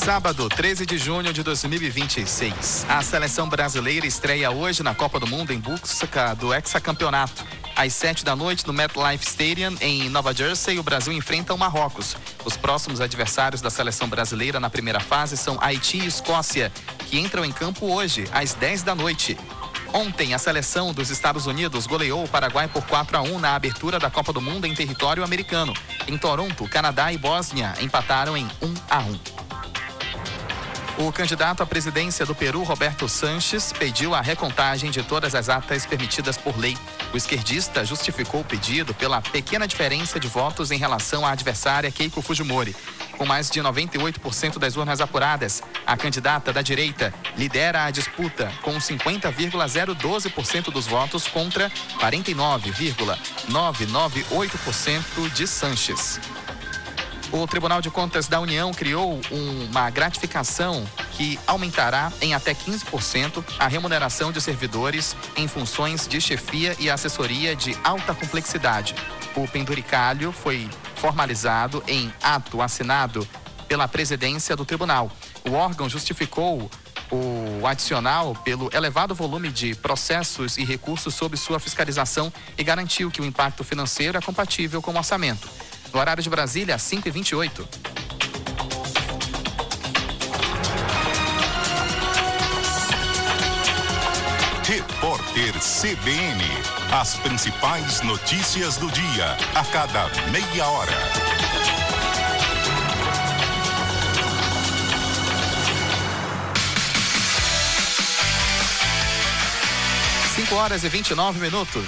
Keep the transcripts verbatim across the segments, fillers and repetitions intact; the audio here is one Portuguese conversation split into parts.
Sábado, treze de junho de dois mil e vinte e seis. A seleção brasileira estreia hoje na Copa do Mundo em busca do hexacampeonato. Às sete da noite, no MetLife Stadium, em Nova Jersey, o Brasil enfrenta o Marrocos. Os próximos adversários da seleção brasileira na primeira fase são Haiti e Escócia, que entram em campo hoje, às dez da noite. Ontem, a seleção dos Estados Unidos goleou o Paraguai por quatro a um na abertura da Copa do Mundo em território americano. Em Toronto, Canadá e Bósnia empataram em um a um. O candidato à presidência do Peru, Roberto Sanches, pediu a recontagem de todas as atas permitidas por lei. O esquerdista justificou o pedido pela pequena diferença de votos em relação à adversária Keiko Fujimori. Com mais de noventa e oito por cento das urnas apuradas, a candidata da direita lidera a disputa com cinquenta vírgula zero doze por cento dos votos contra quarenta e nove vírgula novecentos e noventa e oito por cento de Sanches. O Tribunal de Contas da União criou uma gratificação que aumentará em até quinze por cento a remuneração de servidores em funções de chefia e assessoria de alta complexidade. O penduricalho foi formalizado em ato assinado pela presidência do tribunal. O órgão justificou o adicional pelo elevado volume de processos e recursos sob sua fiscalização e garantiu que o impacto financeiro é compatível com o orçamento. No horário de Brasília, às cinco e vinte e oito. Repórter C B N. As principais notícias do dia, a cada meia hora. cinco horas e vinte e nove minutos.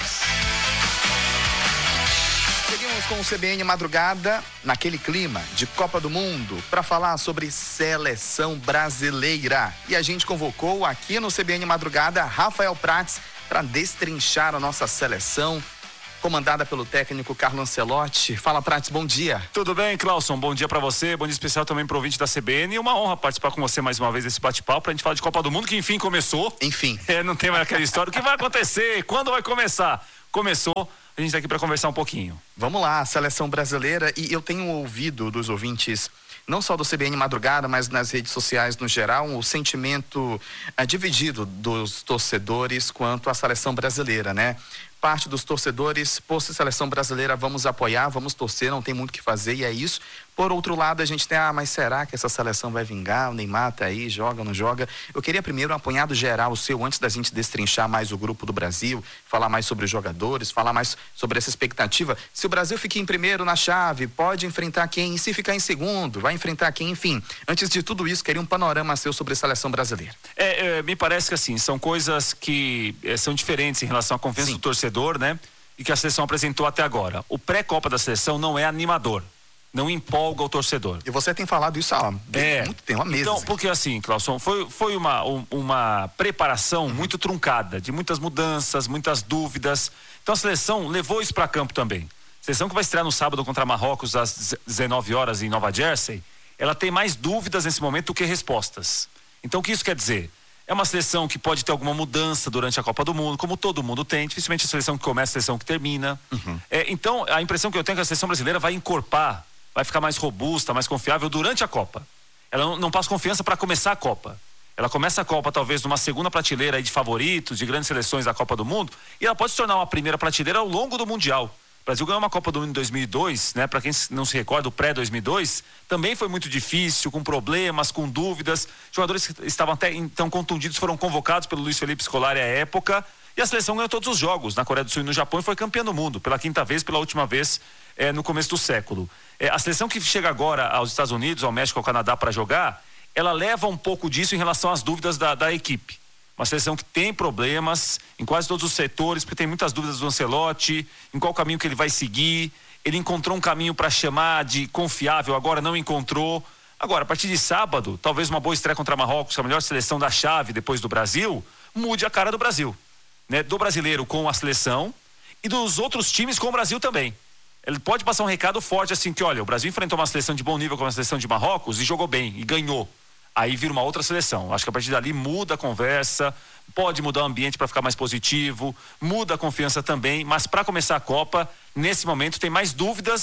Seguimos com o C B N Madrugada, naquele clima de Copa do Mundo, para falar sobre seleção brasileira. E a gente convocou aqui no C B N Madrugada Rafael Prates para destrinchar a nossa seleção, comandada pelo técnico Carlo Ancelotti. Fala, Prates, bom dia. Tudo bem, Clauson? Bom dia para você, bom dia especial também pro ouvinte da C B N. E uma honra participar com você mais uma vez desse bate-papo pra gente falar de Copa do Mundo, que enfim começou. Enfim. É, não tem mais aquela história. O que vai acontecer? Quando vai começar? Começou. A gente está aqui para conversar um pouquinho. Vamos lá, a seleção brasileira, e eu tenho ouvido dos ouvintes, não só do C B N Madrugada, mas nas redes sociais no geral, o sentimento é, dividido dos torcedores quanto à seleção brasileira, né? Parte dos torcedores, por ser seleção brasileira, vamos apoiar, vamos torcer, não tem muito o que fazer, e é isso. Por outro lado, a gente tem, ah, mas será que essa seleção vai vingar? O Neymar tá aí, joga ou não joga? Eu queria primeiro um apanhado geral seu, antes da gente destrinchar mais o grupo do Brasil, falar mais sobre os jogadores, falar mais sobre essa expectativa. Se o Brasil fica em primeiro na chave, pode enfrentar quem? E se ficar em segundo, vai enfrentar quem? Enfim, antes de tudo isso, queria um panorama seu sobre a seleção brasileira. É, é, me parece que assim, são coisas que é, são diferentes em relação à confiança Sim. do torcedor, né? E que a seleção apresentou até agora. O pré-copa da seleção não é animador. Não empolga o torcedor. E você tem falado isso há é, muito tempo, há meses. Então, porque assim, Clauson, foi, foi uma, um, uma preparação uhum. muito truncada, de muitas mudanças, muitas dúvidas. Então a seleção levou isso para campo também. A seleção que vai estrear no sábado contra Marrocos às dezenove horas em Nova Jersey, ela tem mais dúvidas nesse momento do que respostas. Então o que isso quer dizer? É uma seleção que pode ter alguma mudança durante a Copa do Mundo, como todo mundo tem, dificilmente a seleção que começa, a seleção que termina. Uhum. É, então, a impressão que eu tenho é que a seleção brasileira vai encorpar, vai ficar mais robusta, mais confiável durante a Copa. Ela não, não passa confiança para começar a Copa. Ela começa a Copa talvez numa segunda prateleira aí de favoritos, de grandes seleções da Copa do Mundo, e ela pode se tornar uma primeira prateleira ao longo do Mundial. O Brasil ganhou uma Copa do Mundo em dois mil e dois, né? Para quem não se recorda, o pré-dois mil e dois também foi muito difícil, com problemas, com dúvidas. Jogadores que estavam até então contundidos foram convocados pelo Luiz Felipe Scolari à época, e a seleção ganhou todos os jogos na Coreia do Sul e no Japão e foi campeã do mundo, pela quinta vez, pela última vez é, no começo do século. É, a seleção que chega agora aos Estados Unidos, ao México, ao Canadá para jogar, ela leva um pouco disso em relação às dúvidas da, da equipe. Uma seleção que tem problemas em quase todos os setores, porque tem muitas dúvidas do Ancelotti, em qual caminho que ele vai seguir. Ele encontrou um caminho para chamar de confiável, agora não encontrou. Agora, a partir de sábado, talvez uma boa estreia contra Marrocos, a melhor seleção da chave depois do Brasil, mude a cara do Brasil, né? Do brasileiro com a seleção e dos outros times com o Brasil também. Ele pode passar um recado forte assim que, olha, o Brasil enfrentou uma seleção de bom nível como a seleção de Marrocos e jogou bem, e ganhou. Aí vira uma outra seleção. Acho que a partir dali muda a conversa, pode mudar o ambiente para ficar mais positivo, muda a confiança também, mas para começar a Copa, nesse momento tem mais dúvidas,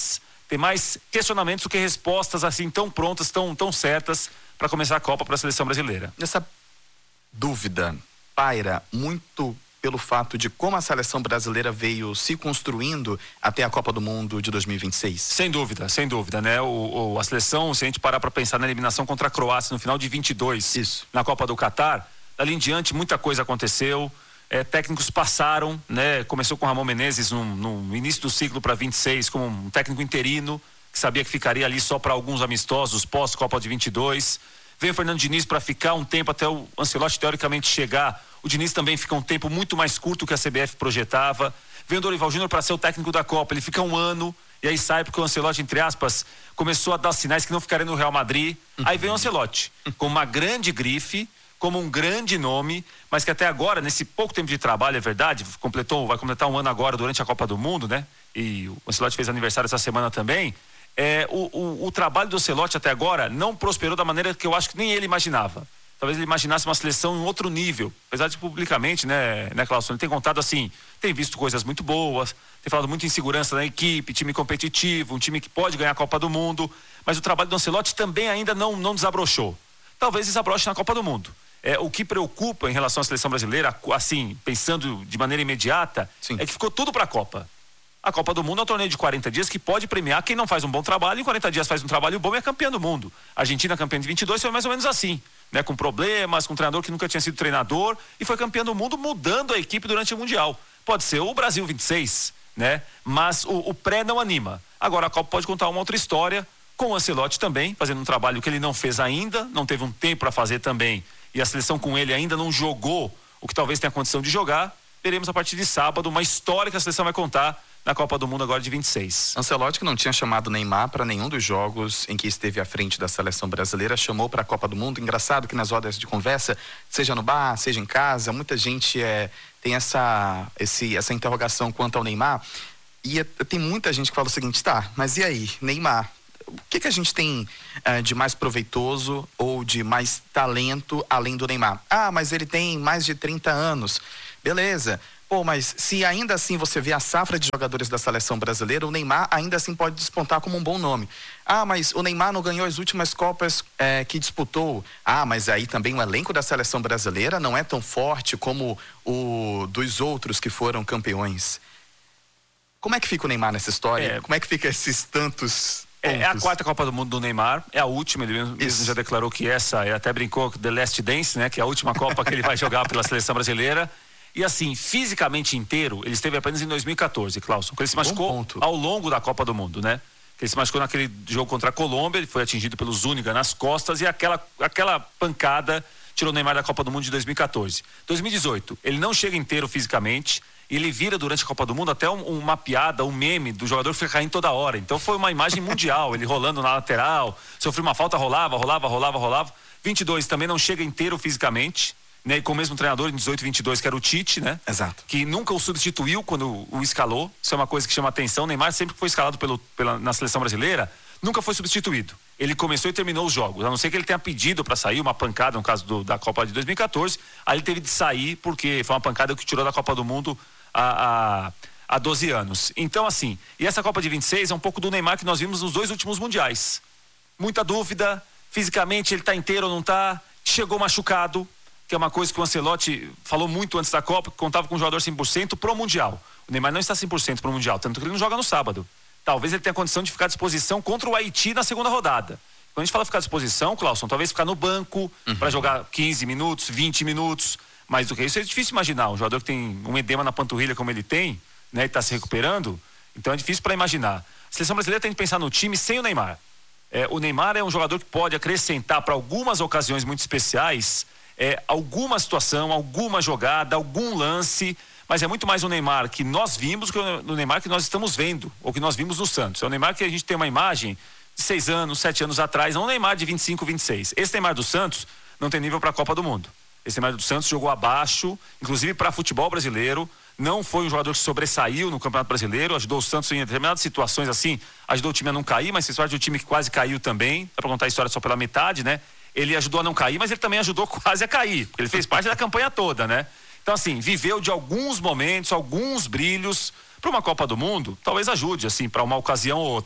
tem mais questionamentos do que respostas assim tão prontas, tão, tão certas para começar a Copa para a seleção brasileira. Essa dúvida paira muito pelo fato de como a seleção brasileira veio se construindo até a Copa do Mundo de dois mil e vinte e seis. Sem dúvida, sem dúvida, né? O, o, a seleção, se a gente parar para pensar na eliminação contra a Croácia no final de vinte e dois, Isso. na Copa do Catar, dali em diante muita coisa aconteceu, é, técnicos passaram, né? Começou com o Ramon Menezes no, no início do ciclo para vinte e seis como um técnico interino, que sabia que ficaria ali só para alguns amistosos pós-Copa de vinte e dois. Veio o Fernando Diniz para ficar um tempo até o Ancelotti teoricamente chegar. O Diniz também fica um tempo muito mais curto que a C B F projetava. Veio o Dorival Júnior para ser o técnico da Copa. Ele fica um ano e aí sai porque o Ancelotti, entre aspas, começou a dar sinais que não ficaria no Real Madrid. Uhum. Aí veio o Ancelotti com uma grande grife, como um grande nome, mas que até agora, nesse pouco tempo de trabalho, é verdade, completou, vai completar um ano agora durante a Copa do Mundo, né? E o Ancelotti fez aniversário essa semana também. É, o, o, o trabalho do Ancelotti até agora não prosperou da maneira que eu acho que nem ele imaginava. Talvez ele imaginasse uma seleção em outro nível, apesar de publicamente, né, né, Clauson? Ele tem contado assim, tem visto coisas muito boas, tem falado muito em segurança na equipe, time competitivo, um time que pode ganhar a Copa do Mundo, mas o trabalho do Ancelotti também ainda não, não desabrochou. Talvez desabroche na Copa do Mundo. É, o que preocupa em relação à seleção brasileira, assim, pensando de maneira imediata, Sim. é que ficou tudo para a Copa. A Copa do Mundo é um torneio de quarenta dias que pode premiar quem não faz um bom trabalho, em quarenta dias faz um trabalho bom e é campeão do mundo. A Argentina, campeã de vinte e dois, foi mais ou menos assim, né? Com problemas, com um treinador que nunca tinha sido treinador e foi campeão do mundo mudando a equipe durante o Mundial. Pode ser o Brasil vinte e seis, né? Mas o, o pré não anima. Agora a Copa pode contar uma outra história com o Ancelotti também, fazendo um trabalho que ele não fez ainda, não teve um tempo para fazer também e a seleção com ele ainda não jogou o que talvez tenha condição de jogar. Veremos a partir de sábado uma história que a seleção vai contar na Copa do Mundo agora de vinte e seis. Ancelotti, que não tinha chamado Neymar para nenhum dos jogos em que esteve à frente da seleção brasileira, chamou para a Copa do Mundo. Engraçado que nas rodas de conversa, seja no bar, seja em casa, muita gente é, tem essa, esse, essa interrogação quanto ao Neymar. E é, tem muita gente que fala o seguinte, tá, mas e aí, Neymar? O que, que a gente tem uh, de mais proveitoso ou de mais talento além do Neymar? Ah, mas ele tem mais de trinta anos. Beleza. Pô, mas se ainda assim você vê a safra de jogadores da seleção brasileira, o Neymar ainda assim pode despontar como um bom nome. Ah, mas o Neymar não ganhou as últimas Copas é, que disputou. Ah, mas aí também o elenco da seleção brasileira não é tão forte como o dos outros que foram campeões. Como é que fica o Neymar nessa história? É. Como é que fica esses tantos pontos? É, é a quarta Copa do Mundo do Neymar, é a última, ele mesmo, mesmo já declarou que essa, ele até brincou The Last Dance, né? Que é a última Copa que ele vai jogar pela seleção brasileira. E assim, fisicamente inteiro, ele esteve apenas em dois mil e catorze, Clauson. Ele se machucou ao longo da Copa do Mundo, né? Ele se machucou naquele jogo contra a Colômbia, ele foi atingido pelo Zúñiga nas costas e aquela, aquela pancada tirou o Neymar da Copa do Mundo de dois mil e catorze. dois mil e dezoito, ele não chega inteiro fisicamente e ele vira durante a Copa do Mundo até um, uma piada, um meme do jogador que fica caindo toda hora. Então foi uma imagem mundial, ele rolando na lateral, sofreu uma falta, rolava, rolava, rolava, rolava. vinte e dois também não chega inteiro fisicamente. Né, e com o mesmo treinador em dezoito, vinte e dois, que era o Tite, né? Exato. Que nunca o substituiu quando o, o escalou. Isso é uma coisa que chama atenção. O Neymar sempre que foi escalado pelo, pela, na seleção brasileira, nunca foi substituído. Ele começou e terminou os jogos. A não ser que ele tenha pedido para sair, uma pancada, no caso do, da Copa de dois mil e catorze. Aí ele teve de sair porque foi uma pancada que tirou da Copa do Mundo há, há, há doze anos. Então, assim, e essa Copa de vinte e seis é um pouco do Neymar que nós vimos nos dois últimos mundiais. Muita dúvida, fisicamente ele tá inteiro ou não tá, chegou machucado, que é uma coisa que o Ancelotti falou muito antes da Copa, que contava com um jogador cem por cento pro Mundial. O Neymar não está cem por cento pro Mundial, tanto que ele não joga no sábado. Talvez ele tenha condição de ficar à disposição contra o Haiti na segunda rodada. Quando a gente fala ficar à disposição, Clauson, talvez ficar no banco uhum. para jogar quinze minutos, vinte minutos, mais do que isso é difícil imaginar. Um jogador que tem um edema na panturrilha como ele tem, né, e está se recuperando, então é difícil para imaginar. A seleção brasileira tem que pensar no time sem o Neymar. É, o Neymar é um jogador que pode acrescentar para algumas ocasiões muito especiais É, alguma situação, alguma jogada, algum lance, mas é muito mais o Neymar que nós vimos que o Neymar que nós estamos vendo, ou que nós vimos no Santos. É o Neymar que a gente tem uma imagem de seis anos, sete anos atrás, não o Neymar de vinte e cinco, vinte e seis. Esse Neymar do Santos não tem nível para a Copa do Mundo. Esse Neymar do Santos jogou abaixo, inclusive para futebol brasileiro, não foi um jogador que sobressaiu no Campeonato Brasileiro, ajudou o Santos em determinadas situações assim, ajudou o time a não cair, mas fez parte do time que quase caiu também, dá para contar a história só pela metade, né? Ele ajudou a não cair, mas ele também ajudou quase a cair, porque ele fez parte da campanha toda, né? Então, assim, viveu de alguns momentos, alguns brilhos para uma Copa do Mundo, talvez ajude, assim, para uma ocasião ou outra.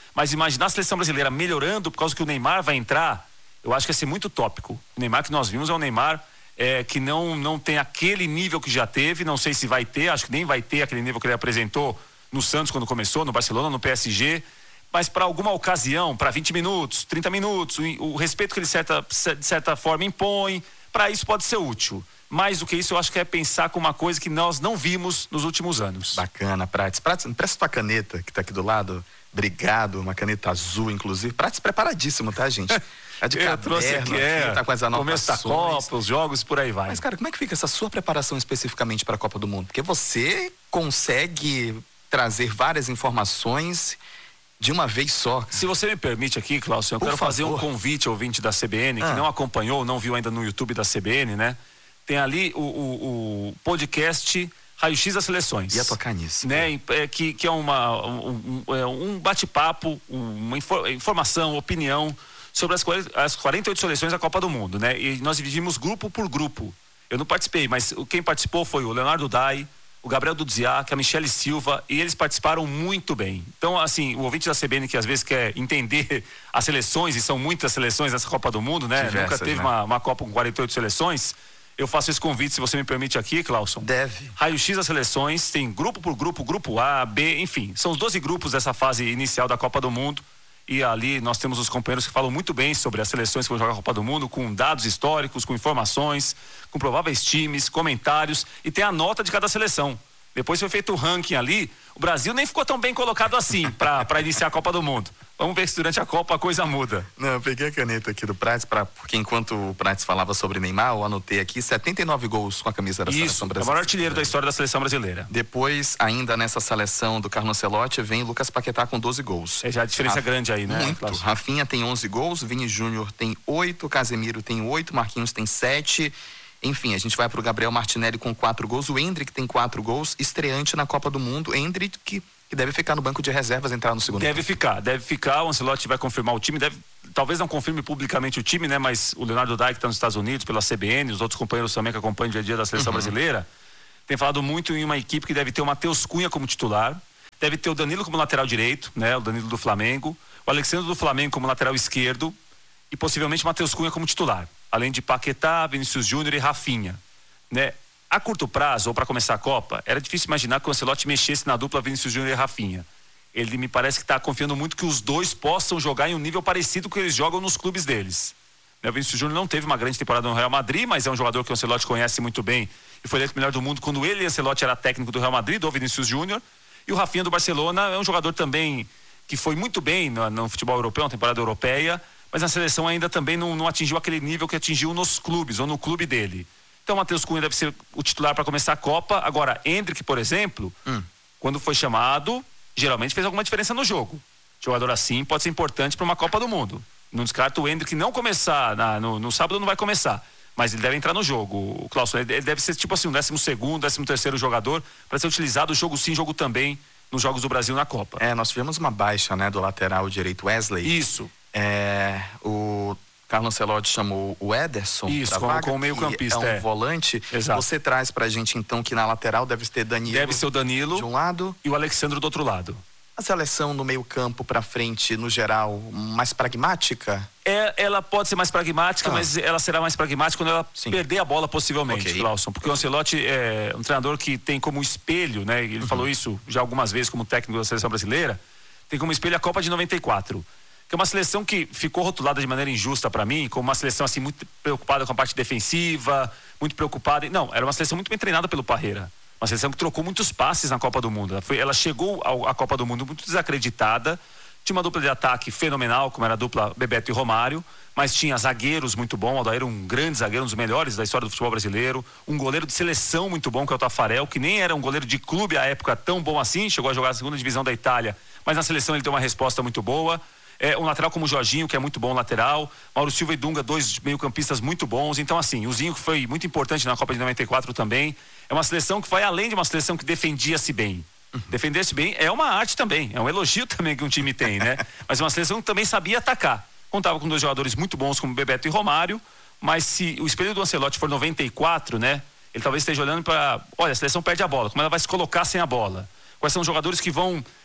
Mas imaginar a seleção brasileira melhorando por causa que o Neymar vai entrar, eu acho que ia ser muito utópico. O Neymar que nós vimos é um Neymar é, que não, não tem aquele nível que já teve, não sei se vai ter, acho que nem vai ter aquele nível que ele apresentou no Santos quando começou, no Barcelona, no P S G, mas para alguma ocasião, para vinte minutos, trinta minutos, o, o respeito que ele certa, de certa forma impõe, para isso pode ser útil. Mais do que isso, eu acho que é pensar com uma coisa que nós não vimos nos últimos anos. Bacana, Prates. Prates, empresta tua caneta que tá aqui do lado. Obrigado, uma caneta azul, inclusive. Prates preparadíssimo, tá, gente? É de eu trouxe aqui, é, tá com as anotações. Começo da Copa, os jogos, por aí vai. Mas, cara, como é que fica essa sua preparação especificamente para a Copa do Mundo? Porque você consegue trazer várias informações de uma vez só. Se você me permite aqui, Cláudio, eu por quero favor. fazer um convite ao ouvinte da C B N, que ah. não acompanhou, não viu ainda no YouTube da C B N, né? Tem ali o, o, o podcast Raio-X das Seleções. Ia tocar nisso. Né? É, que, que é uma, um, um, um bate-papo, uma informação, opinião sobre as, as quarenta e oito seleções da Copa do Mundo, né? E nós dividimos grupo por grupo. Eu não participei, mas quem participou foi o Leonardo Dai, o Gabriel Dudziak, a Michele Silva, e eles participaram muito bem. Então, assim, o ouvinte da C B N que às vezes quer entender as seleções, e são muitas seleções nessa Copa do Mundo, né? Diversas, nunca teve né? uma, uma Copa com quarenta e oito seleções. Eu faço esse convite, se você me permite aqui, Clauson. Deve. Raio-X das seleções, tem grupo por grupo, grupo A, B, enfim. São os doze grupos dessa fase inicial da Copa do Mundo. E ali nós temos os companheiros que falam muito bem sobre as seleções que vão jogar a Copa do Mundo, com dados históricos, com informações, com prováveis times, comentários, e tem a nota de cada seleção. Depois foi feito o ranking ali, o Brasil nem ficou tão bem colocado assim para iniciar a Copa do Mundo. Vamos ver se durante a Copa a coisa muda. Não, eu peguei a caneta aqui do Prates, pra, porque enquanto o Prates falava sobre Neymar, eu anotei aqui setenta e nove gols com a camisa da Isso, seleção brasileira. Isso, é o maior artilheiro da história da seleção brasileira. Depois, ainda nessa seleção do Carlo Ancelotti, vem Lucas Paquetá com doze gols. É já a diferença Raf... grande aí, né? Muito. Cláudio? Rafinha tem onze gols, Vini Júnior tem oito, Casemiro tem oito, Marquinhos tem sete. Enfim, a gente vai pro Gabriel Martinelli com quatro gols, o Endrick tem quatro gols, estreante na Copa do Mundo, Endrick que, que deve ficar no banco de reservas, entrar no segundo Deve tempo. ficar, deve ficar, o Ancelotti vai confirmar o time, deve, talvez não confirme publicamente o time, né, mas o Leonardo Dai que está nos Estados Unidos, pela C B N, os outros companheiros também que acompanham o dia a dia da seleção uhum. brasileira, tem falado muito em uma equipe que deve ter o Matheus Cunha como titular, deve ter o Danilo como lateral direito, né, o Danilo do Flamengo, o Alexandre do Flamengo como lateral esquerdo e possivelmente o Matheus Cunha como titular, além de Paquetá, Vinícius Júnior e Rafinha. Né? A curto prazo, ou para começar a Copa, era difícil imaginar que o Ancelotti mexesse na dupla Vinícius Júnior e Rafinha. Ele me parece que está confiando muito que os dois possam jogar em um nível parecido com o que eles jogam nos clubes deles. Né? O Vinícius Júnior não teve uma grande temporada no Real Madrid, mas é um jogador que o Ancelotti conhece muito bem e foi eleito o melhor do mundo quando ele e o Ancelotti era técnico do Real Madrid, do Vinícius Júnior. E o Rafinha do Barcelona é um jogador também que foi muito bem no, no futebol europeu, na temporada europeia, mas na seleção ainda também não, não atingiu aquele nível que atingiu nos clubes, ou no clube dele. Então o Matheus Cunha deve ser o titular para começar a Copa. Agora, Endrick, por exemplo, hum. quando foi chamado, geralmente fez alguma diferença no jogo. Jogador assim pode ser importante para uma Copa do Mundo. Não descarta o Endrick não começar, na, no, no sábado não vai começar, mas ele deve entrar no jogo. O Clauson, ele deve ser tipo assim, um décimo segundo, décimo terceiro jogador para ser utilizado jogo sim, jogo também nos Jogos do Brasil na Copa. É, nós tivemos uma baixa, né, do lateral direito Wesley. Isso. É, o Carlo Ancelotti chamou o Ederson. Isso, como, como meio campista. É um é. volante. Exato. Você traz pra gente então que na lateral deve ter Danilo. Deve ser o Danilo. De um lado. E o Alexandre do outro lado. A seleção no meio campo pra frente, no geral, mais pragmática? É, ela pode ser mais pragmática, ah. mas ela será mais pragmática quando ela Sim. perder a bola possivelmente, okay. Clauson. Porque o Ancelotti é um treinador que tem como espelho, né? Ele uhum. falou isso já algumas vezes como técnico da seleção brasileira, tem como espelho a Copa de noventa e quatro. Que é uma seleção que ficou rotulada de maneira injusta para mim, como uma seleção assim muito preocupada com a parte defensiva, muito preocupada. Não, era uma seleção muito bem treinada pelo Parreira. Uma seleção que trocou muitos passes na Copa do Mundo. Ela, foi, ela chegou ao, à Copa do Mundo muito desacreditada. Tinha uma dupla de ataque fenomenal, como era a dupla Bebeto e Romário, mas tinha zagueiros muito bons. O Aldair era um grande zagueiro, um dos melhores da história do futebol brasileiro. Um goleiro de seleção muito bom, que é o Tafarel, que nem era um goleiro de clube à época tão bom assim. Chegou a jogar a segunda divisão da Itália, mas na seleção ele deu uma resposta muito boa. É, um lateral como o Jorginho, que é muito bom lateral. Mauro Silva e Dunga, dois meio-campistas muito bons. Então, assim, o Zinho, que foi muito importante na Copa de noventa e quatro também. É uma seleção que vai além de uma seleção que defendia-se bem. Uhum. Defender-se bem é uma arte também, é um elogio também que um time tem, né? Mas é uma seleção que também sabia atacar. Contava com dois jogadores muito bons como Bebeto e Romário, mas se o espelho do Ancelotti for noventa e quatro, né? Ele talvez esteja olhando para, olha, a seleção perde a bola, como ela vai se colocar sem a bola? Quais são os jogadores que vão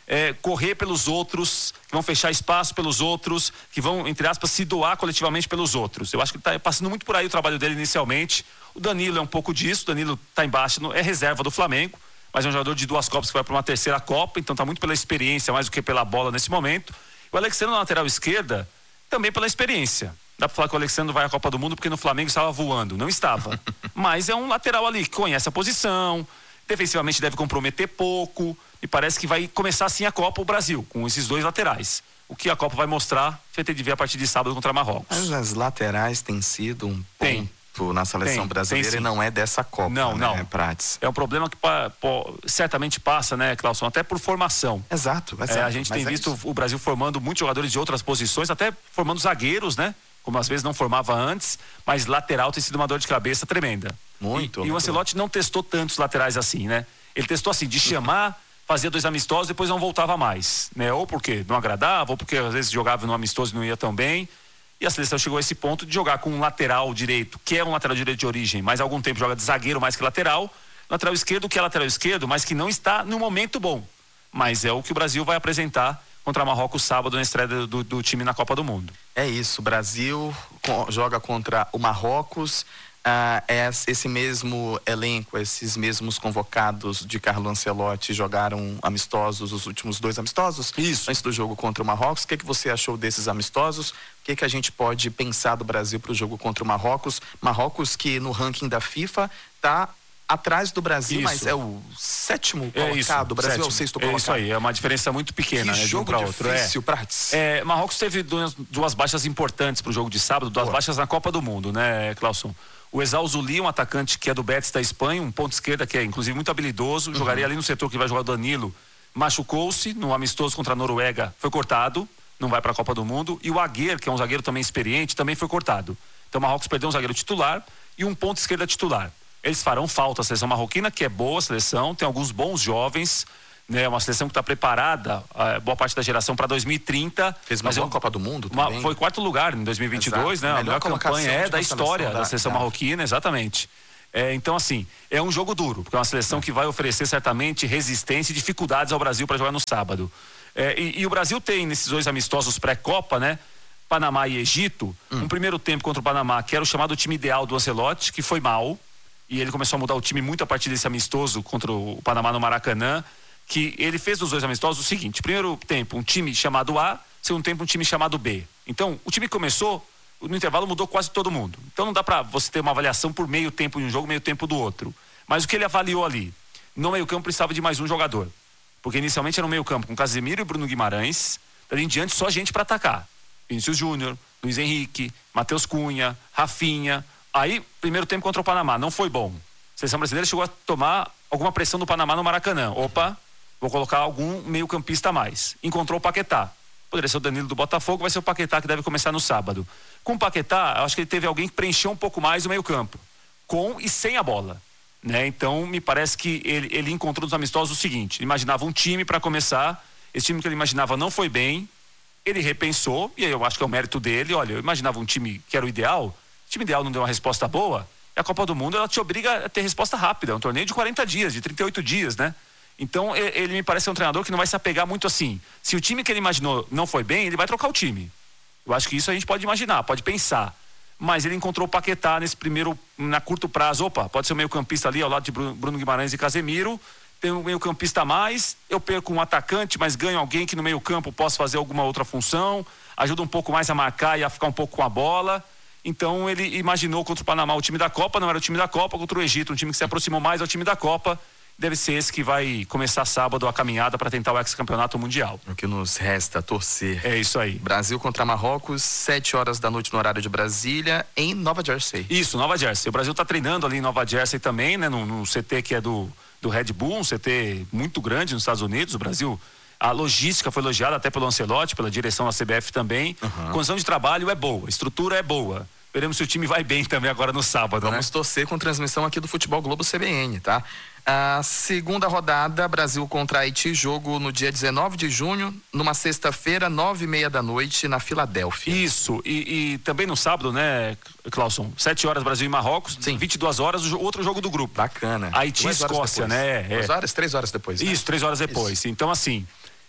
é, correr pelos outros, que vão fechar espaço pelos outros, que vão, entre aspas, se doar coletivamente pelos outros. Eu acho que está passando muito por aí o trabalho dele inicialmente. O Danilo é um pouco disso, o Danilo está embaixo, é reserva do Flamengo, mas é um jogador de duas Copas que vai para uma terceira Copa, então está muito pela experiência mais do que pela bola nesse momento. O Alexandre na lateral esquerda, também pela experiência. Dá para falar que o Alexandre vai à Copa do Mundo porque no Flamengo estava voando. Não estava. Mas é um lateral ali que conhece a posição, defensivamente deve comprometer pouco, e parece que vai começar assim a Copa o Brasil, com esses dois laterais. O que a Copa vai mostrar, vai ter de ver a partir de sábado contra Marrocos. Mas as laterais têm sido um Tem. ponto na seleção Tem, brasileira tem, e não é dessa Copa, Não, né, não. Prates? É um problema que pa, po, certamente passa, né, Clauson, até por formação. Exato, exato. É, a gente tem é visto isso. o Brasil formando muitos jogadores de outras posições, até formando zagueiros, né? Como às vezes não formava antes, mas lateral tem sido uma dor de cabeça tremenda. Muito. E, e muito. o Ancelotti não testou tantos laterais assim, né? Ele testou assim, de chamar, fazia dois amistosos, depois não voltava mais, né? Ou porque não agradava, ou porque às vezes jogava no amistoso e não ia tão bem. E a seleção chegou a esse ponto de jogar com um lateral direito, que é um lateral direito de origem, mas há algum tempo joga de zagueiro mais que lateral. Lateral esquerdo, que é lateral esquerdo, mas que não está no momento bom. Mas é o que o Brasil vai apresentar contra Marrocos sábado na estreia do, do, do time na Copa do Mundo. É isso, o Brasil co- joga contra o Marrocos. Ah, é esse mesmo elenco, esses mesmos convocados de Carlo Ancelotti jogaram amistosos, os últimos dois amistosos? Isso. Antes do jogo contra o Marrocos. O que, que você achou desses amistosos? O que, que a gente pode pensar do Brasil para o jogo contra o Marrocos? Marrocos que no ranking da FIFA está atrás do Brasil, Isso. mas é o sétimo É isso, colocado. O Brasil sétimo. é o sexto É colocado. isso aí, é uma diferença muito pequena, Que né, de um jogo para outro. É. difícil, Prates. É, Marrocos teve duas, duas baixas importantes para o jogo de sábado, duas Boa. baixas na Copa do Mundo, né, Clauson? O Exal Zuli, um atacante que é do Betis da Espanha, um ponto esquerda que é inclusive muito habilidoso, uhum. jogaria ali no setor que vai jogar o Danilo, machucou-se no amistoso contra a Noruega, foi cortado, não vai para a Copa do Mundo, e o Agüer, que é um zagueiro também experiente, também foi cortado. Então o Marrocos perdeu um zagueiro titular e um ponto esquerda titular. Eles farão falta a seleção marroquina, que é boa a seleção, tem alguns bons jovens, né? Uma seleção que está preparada, a boa parte da geração para dois mil e trinta. Fez uma mas boa é um, Copa do Mundo uma, também. Foi quarto lugar em dois mil e vinte e dois, Exato. né? A Melhor melhor campanha é de da uma história seleção da seleção da- marroquina, exatamente. É, então, assim, é um jogo duro, porque é uma seleção que vai oferecer certamente resistência e dificuldades ao Brasil para jogar no sábado. É, e, e o Brasil tem, nesses dois amistosos pré-Copa, né? Panamá e Egito, hum. um primeiro tempo contra o Panamá, que era o chamado time ideal do Ancelotti, que foi mal, e ele começou a mudar o time muito a partir desse amistoso contra o Panamá no Maracanã, que ele fez dos dois amistosos o seguinte: primeiro tempo um time chamado A, segundo tempo um time chamado B. Então o time que começou, no intervalo mudou quase todo mundo, então não dá pra você ter uma avaliação por meio tempo de um jogo, meio tempo do outro. Mas o que ele avaliou ali, no meio campo precisava de mais um jogador, porque inicialmente era um meio campo com Casemiro e Bruno Guimarães, daí em diante só gente para atacar: Vinícius Júnior, Luiz Henrique, Matheus Cunha, Rafinha. Aí primeiro tempo contra o Panamá não foi bom, a seleção brasileira chegou a tomar alguma pressão do Panamá no Maracanã. Opa, vou colocar algum meio campista a mais. Encontrou o Paquetá. Poderia ser o Danilo do Botafogo, vai ser o Paquetá que deve começar no sábado. Com o Paquetá, eu acho que ele teve alguém que preencheu um pouco mais o meio campo, com e sem a bola, né? Então me parece que ele, ele encontrou nos amistosos o seguinte: ele imaginava um time para começar, esse time que ele imaginava não foi bem, ele repensou, e aí eu acho que é o mérito dele. Olha, eu imaginava um time que era o ideal, o time ideal não deu uma resposta boa, e a Copa do Mundo ela te obriga a ter resposta rápida, é um torneio de quarenta dias, de trinta e oito dias, né? Então ele me parece um treinador que não vai se apegar muito assim. Se o time que ele imaginou não foi bem, ele vai trocar o time. Eu acho que isso a gente pode imaginar, pode pensar. Mas ele encontrou o Paquetá nesse primeiro, na curto prazo. Opa, pode ser o meio campista ali ao lado de Bruno Guimarães e Casemiro, tem um meio campista a mais, eu perco um atacante, mas ganho alguém que no meio campo possa fazer alguma outra função, ajuda um pouco mais a marcar e a ficar um pouco com a bola. Então ele imaginou contra o Panamá o time da Copa, não era o time da Copa, contra o Egito, um time que se aproximou mais ao time da Copa. Deve ser esse que vai começar sábado a caminhada para tentar o ex-campeonato mundial. O que nos resta torcer. É isso aí. Brasil contra Marrocos, sete horas da noite no horário de Brasília, em Nova Jersey. Isso, Nova Jersey. O Brasil está treinando ali em Nova Jersey também, né? No, no C T que é do, do Red Bull, um C T muito grande nos Estados Unidos. O Brasil, a logística foi elogiada até pelo Ancelotti, pela direção da C B F também. Uhum. Condição de trabalho é boa, a estrutura é boa. Veremos se o time vai bem também agora no sábado, Vamos né? torcer com transmissão aqui do Futebol Globo C B N, tá? A segunda rodada, Brasil contra Haiti, jogo no dia dezenove de junho, numa sexta-feira, nove e meia da noite, na Filadélfia. Isso, e, e também no sábado, né, Clauson? sete horas, Brasil e Marrocos. Sim. vinte e duas horas, o outro jogo do grupo. Bacana. Haiti e Escócia, né? Duas horas, três horas depois. Né? Isso, três horas depois. Isso. Então, assim,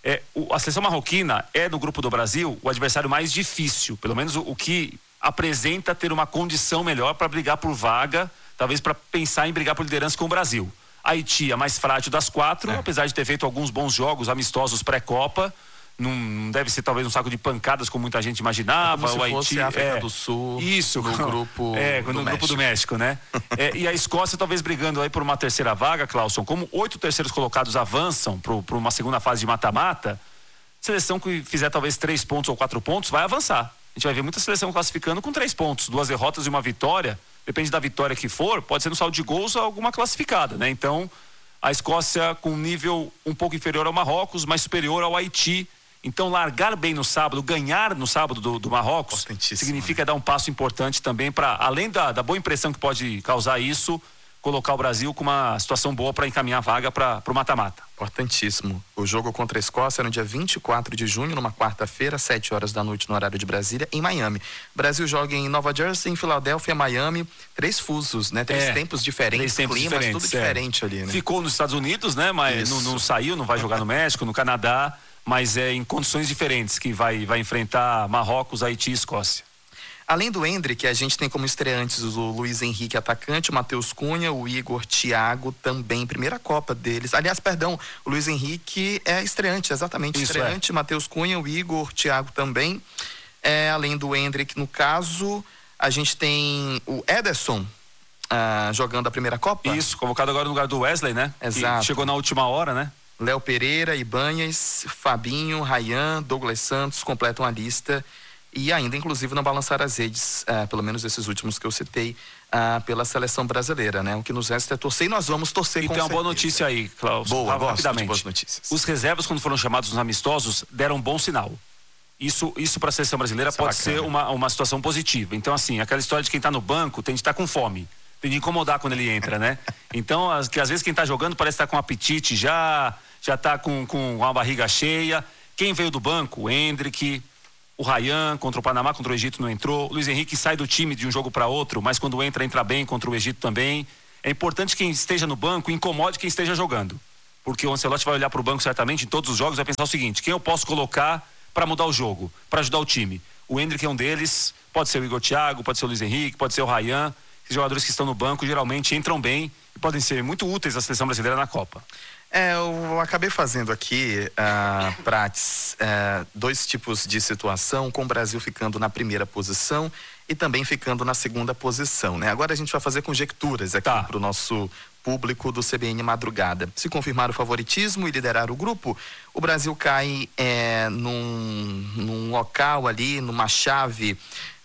É, o, a seleção marroquina é, no grupo do Brasil, o adversário mais difícil, pelo menos o, o que apresenta ter uma condição melhor para brigar por vaga, talvez para pensar em brigar por liderança com o Brasil. A Haiti, a mais frágil das quatro, é. apesar de ter feito alguns bons jogos amistosos pré-Copa, não deve ser talvez um saco de pancadas como muita gente imaginava. É como se o fosse Haiti, a África é, do Sul isso, no grupo é, do no México. grupo do México, né? é, e a Escócia talvez brigando aí por uma terceira vaga, Clauson. Como oito terceiros colocados avançam para uma segunda fase de mata-mata, seleção que fizer talvez três pontos ou quatro pontos vai avançar. A gente vai ver muita seleção classificando com três pontos, duas derrotas e uma vitória. Depende da vitória que for, pode ser no saldo de gols ou alguma classificada, né? Então, a Escócia com um nível um pouco inferior ao Marrocos, mas superior ao Haiti. Então, largar bem no sábado, ganhar no sábado do, do Marrocos, significa dar um passo importante também para, além da, da boa impressão que pode causar isso, colocar o Brasil com uma situação boa para encaminhar a vaga para o mata-mata. Importantíssimo. O jogo contra a Escócia é no dia vinte e quatro de junho, numa quarta-feira, sete horas da noite, no horário de Brasília, em Miami. O Brasil joga em Nova Jersey, em Filadélfia, Miami. Três fusos, né? Três é, tempos diferentes, três tempos climas, diferentes, tudo é. diferente ali, né? Ficou nos Estados Unidos, né? Mas não, não saiu, não vai jogar no México, no Canadá, mas é em condições diferentes que vai, vai enfrentar Marrocos, Haiti e Escócia. Além do Endrick, a gente tem como estreantes o Luiz Henrique, atacante, o Matheus Cunha, o Igor Thiago também, primeira Copa deles. Aliás, perdão, o Luiz Henrique é estreante, exatamente, Isso, estreante, é. Matheus Cunha, o Igor Thiago também. É, além do Endrick, no caso, a gente tem o Ederson ah, jogando a primeira Copa. Isso, convocado agora no lugar do Wesley, né? Exato. Que chegou na última hora, né? Léo Pereira, Ibanez, Fabinho, Ryan, Douglas Santos completam a lista. E ainda, inclusive, não balançar as redes, uh, pelo menos esses últimos que eu citei, uh, pela seleção brasileira, né? O que nos resta é torcer e nós vamos torcer e com tem uma certeza. boa notícia aí, Klaus. Boa, gosto rapidamente. de boas notícias. Os reservas, quando foram chamados nos amistosos, deram um bom sinal. Isso, isso para a seleção brasileira Isso pode é ser uma, uma situação positiva. Então, assim, aquela história de quem está no banco tem de estar com fome. Tem de incomodar quando ele entra, né? Então, as, que às vezes quem está jogando parece estar com apetite já, já está com, com uma barriga cheia. Quem veio do banco? O Endrick, o Ryan contra o Panamá, contra o Egito não entrou. O Luiz Henrique sai do time de um jogo para outro, mas quando entra, entra bem contra o Egito também. É importante que quem esteja no banco incomode quem esteja jogando. Porque o Ancelotti vai olhar para o banco certamente em todos os jogos e vai pensar o seguinte: quem eu posso colocar para mudar o jogo, para ajudar o time? O Endrick é um deles, pode ser o Igor Thiago, pode ser o Luiz Henrique, pode ser o Ryan. Esses jogadores que estão no banco geralmente entram bem e podem ser muito úteis à seleção brasileira na Copa. É, eu acabei fazendo aqui, uh, Prates, uh, dois tipos de situação, com o Brasil ficando na primeira posição e também ficando na segunda posição, né? Agora a gente vai fazer conjecturas aqui tá. para o nosso público do C B N Madrugada. Se confirmar o favoritismo e liderar o grupo, o Brasil cai é, num, num local ali, numa chave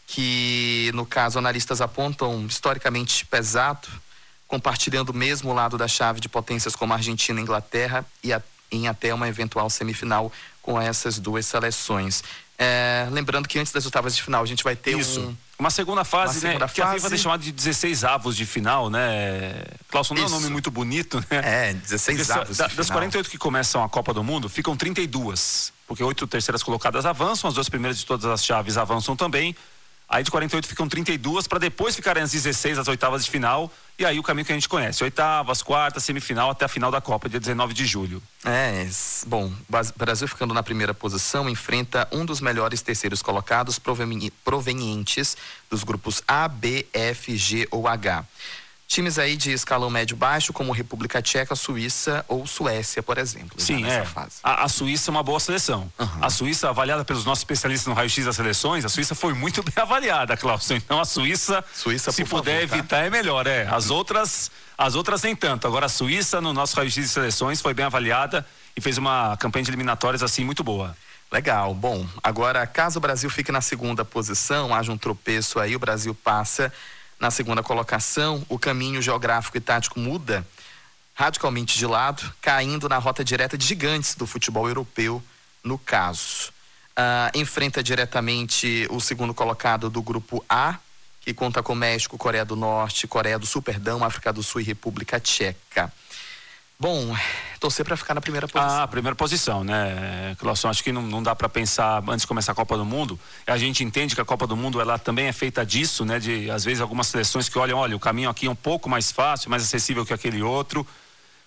que, no caso, analistas apontam historicamente pesado, compartilhando o mesmo lado da chave de potências como a Argentina e Inglaterra e a, em até uma eventual semifinal com essas duas seleções. É, lembrando que antes das oitavas de final a gente vai ter Isso. um... Uma segunda fase, uma segunda né? fase. Que a FIFA tem chamado de dezesseis avos de final, né? Clauson, não é um nome muito bonito, né? É, dezesseis Porque, avos da, de das final. quarenta e oito que começam a Copa do Mundo, ficam trinta e duas. Porque oito terceiras colocadas avançam, as duas primeiras de todas as chaves avançam também. Aí de quarenta e oito ficam trinta e duas para depois ficarem as dezesseis, as oitavas de final. E aí o caminho que a gente conhece: oitavas, quartas, semifinal até a final da Copa, dia dezenove de julho. É, bom, o Brasil ficando na primeira posição enfrenta um dos melhores terceiros colocados provenientes dos grupos A, B, F, G ou H. Times aí de escalão médio-baixo, como República Tcheca, Suíça ou Suécia, por exemplo. Sim, nessa é. fase. A, a Suíça é uma boa seleção. Uhum. A Suíça, avaliada pelos nossos especialistas no raio-x das seleções, a Suíça foi muito bem avaliada, Clauson. Então a Suíça, Suíça se por puder favor, evitar, tá? é melhor. É. As outras, as outras nem tanto. Agora a Suíça, no nosso raio-x de seleções, foi bem avaliada e fez uma campanha de eliminatórias assim muito boa. Legal. Bom, agora caso o Brasil fique na segunda posição, haja um tropeço aí, o Brasil passa na segunda colocação, o caminho geográfico e tático muda radicalmente de lado, caindo na rota direta de gigantes do futebol europeu, no caso. Ah, enfrenta diretamente o segundo colocado do grupo A, que conta com México, Coreia do Norte, Coreia do Sul, perdão, África do Sul e República Tcheca. Bom, torcer para ficar na primeira posição. Ah, primeira posição, né, Clauson? Acho que não, não dá para pensar antes de começar a Copa do Mundo. A gente entende que a Copa do Mundo ela também é feita disso, né? De às vezes algumas seleções que olham, olha, o caminho aqui é um pouco mais fácil, mais acessível que aquele outro.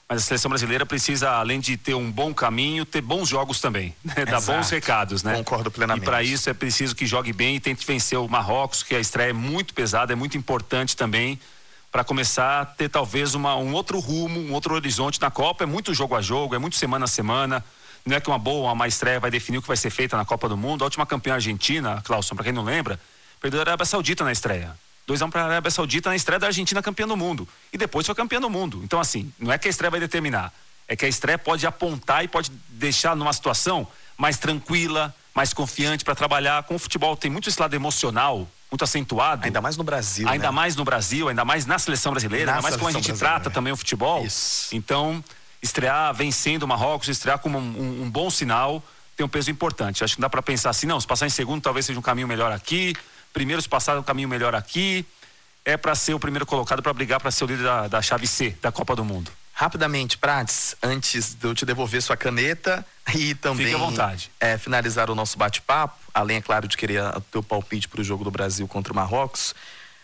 Mas a seleção brasileira precisa, além de ter um bom caminho, ter bons jogos também, né? Dar bons recados, né? Concordo plenamente. E para isso é preciso que jogue bem e tente vencer o Marrocos, que a estreia é muito pesada, é muito importante também, para começar a ter talvez uma, um outro rumo, um outro horizonte na Copa. É muito jogo a jogo, é muito semana a semana. Não é que uma boa, uma má estreia vai definir o que vai ser feita na Copa do Mundo. A última campeã argentina, Clauson, para quem não lembra, perdeu a Arábia Saudita na estreia. dois a um para a Arábia Saudita na estreia da Argentina campeã do mundo. E depois foi campeã do mundo. Então, assim, não é que a estreia vai determinar. É que a estreia pode apontar e pode deixar numa situação mais tranquila, mais confiante para trabalhar. Com o futebol tem muito esse lado emocional, muito acentuado. Ainda mais no Brasil, Ainda né? mais no Brasil, ainda mais na seleção brasileira, Na ainda mais como a gente brasileira. trata também o futebol. Isso. Então, estrear vencendo o Marrocos, estrear como um, um, um bom sinal, tem um peso importante. Acho que não dá para pensar assim, não, se passar em segundo talvez seja um caminho melhor aqui, primeiro se passar um caminho melhor aqui, é para ser o primeiro colocado, para brigar para ser o líder da, da chave C da Copa do Mundo. Rapidamente, Prats, antes de eu te devolver sua caneta e também Fique à vontade. É, finalizar o nosso bate-papo, além, é claro, de querer o teu palpite para o jogo do Brasil contra o Marrocos,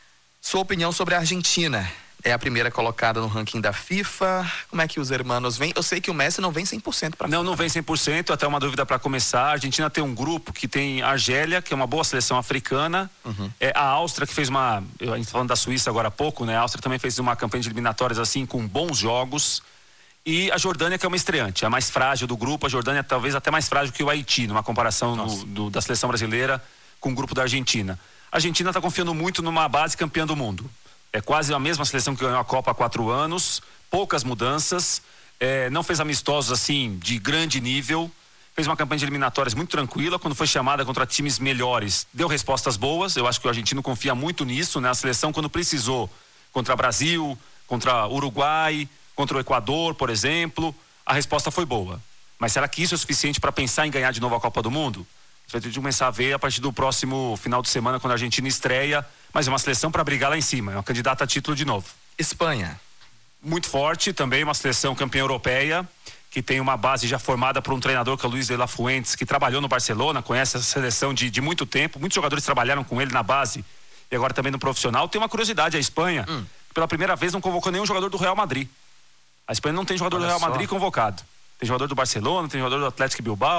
sua opinião sobre a Argentina. É a primeira colocada no ranking da FIFA. Como é que os hermanos vêm? Eu sei que o Messi não vem cem por cento para Não, não vem cem por cento, até uma dúvida para começar. A Argentina tem um grupo que tem a Argélia, que é uma boa seleção africana. Uhum. É a Áustria, que fez uma... A gente falando da Suíça agora há pouco, né? A Áustria também fez uma campanha de eliminatórias assim, com bons jogos. E a Jordânia, que é uma estreante, a mais frágil do grupo. A Jordânia talvez até mais frágil que o Haiti, numa comparação no, do, da seleção brasileira com o grupo da Argentina. A Argentina está confiando muito numa base campeã do mundo. É quase a mesma seleção que ganhou a Copa há quatro anos, poucas mudanças, é, não fez amistosos assim de grande nível, fez uma campanha de eliminatórias muito tranquila. Quando foi chamada contra times melhores, deu respostas boas. Eu acho que o argentino confia muito nisso, né? A seleção, quando precisou, contra Brasil, contra Uruguai, contra o Equador, por exemplo, a resposta foi boa. Mas será que isso é suficiente para pensar em ganhar de novo a Copa do Mundo? Você vai ter que começar a ver a partir do próximo final de semana, quando a Argentina estreia, mas é uma seleção para brigar lá em cima, é uma candidata a título de novo. Espanha. Muito forte, também uma seleção campeã europeia, que tem uma base já formada por um treinador que é o Luis de la Fuentes, que trabalhou no Barcelona, conhece essa seleção de, de muito tempo, muitos jogadores trabalharam com ele na base e agora também no profissional. Tem uma curiosidade, a Espanha, hum. pela primeira vez não convocou nenhum jogador do Real Madrid. A Espanha não tem jogador Olha do Real só. Madrid convocado. Tem jogador do Barcelona, tem jogador do Atlético Bilbao,